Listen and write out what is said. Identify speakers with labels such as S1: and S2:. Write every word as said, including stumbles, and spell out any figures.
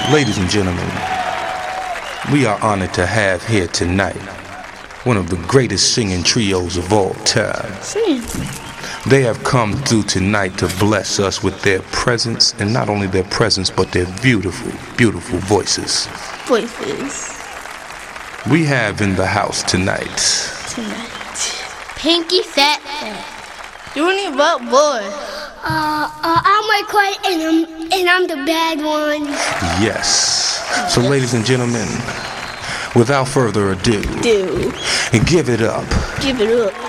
S1: Ladies and gentlemen, we are honored to have here tonight one of the greatest singing trios of all time. They have come through tonight to bless us with their presence, and not only their presence, but their beautiful, beautiful voices.
S2: Voices.
S1: We have in the house tonight.
S2: Tonight. Pinky Fat Fat. Uni Butt Boy.
S3: Uh, uh, I'm McCoy, and I'm, and I'm the bad one.
S1: Yes. So, ladies and gentlemen, without further ado,
S2: Do.
S1: give it up.
S2: Give it up.